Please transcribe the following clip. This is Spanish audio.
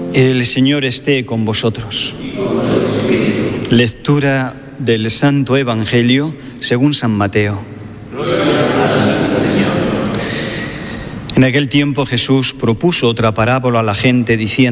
El Señor esté con vosotros. Lectura del Santo Evangelio según San Mateo. En aquel tiempo Jesús propuso otra parábola a la gente diciendo: